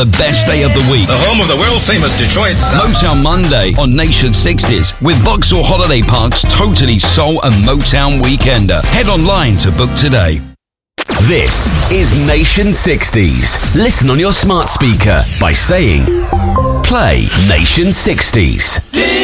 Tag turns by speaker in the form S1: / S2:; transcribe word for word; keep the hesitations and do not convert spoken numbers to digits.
S1: The best day of the week.
S2: The home of the world-famous Detroit Sound.
S1: Motown Monday on Nation sixties with Vauxhall Holiday Park's totally soul and Motown Weekender. Head online to book today.
S3: This is Nation sixties. Listen on your smart speaker by saying, play Nation sixties.